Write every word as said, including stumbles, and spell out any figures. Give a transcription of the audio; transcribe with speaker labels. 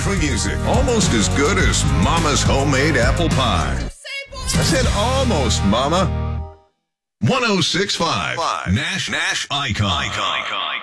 Speaker 1: country music. Almost as good as Mama's homemade apple pie. I said almost, Mama. one oh six point five Nash Nash Icon. Icon.